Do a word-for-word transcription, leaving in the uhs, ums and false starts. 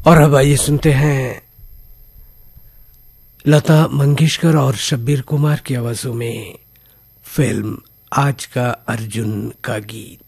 और अब आइए सुनते हैं लता मंगेशकर और शब्बीर कुमार की आवाजों में फिल्म आज का अर्जुन का गीत।